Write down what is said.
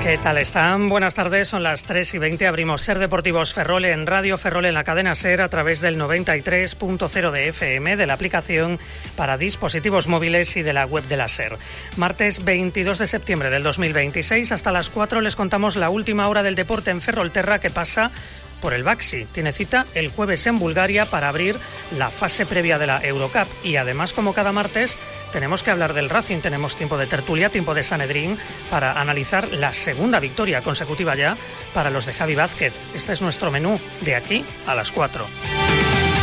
¿Qué tal están? Buenas tardes, son las 3:20. Abrimos Ser Deportivos Ferrol en Radio Ferrol en la cadena Ser a través del 93.0 de FM, de la aplicación para dispositivos móviles y de la web de la Ser. Martes 22 de septiembre del 2026, hasta las 4 les contamos la última hora del deporte en Ferrolterra que pasa por el Baxi. Tiene cita el jueves en Bulgaria para abrir la fase previa de la Eurocup. Y además, como cada martes, tenemos que hablar del Racing. Tenemos tiempo de tertulia, tiempo de Sanedrín, para analizar la segunda victoria consecutiva ya para los de Javi Vázquez. Este es nuestro menú de aquí a las 4.